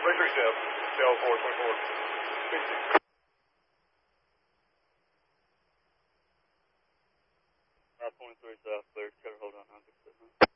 337, Shell 424. 523 south, clear, cover, hold on, 967.